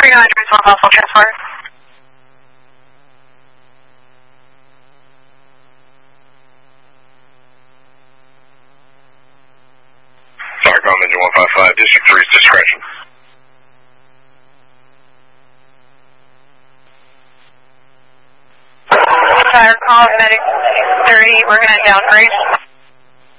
39, Dreamsville Hospital Transport. Sarcom engine 155, District 3 is discretion. Fire call, medic 30, we're going to downgrade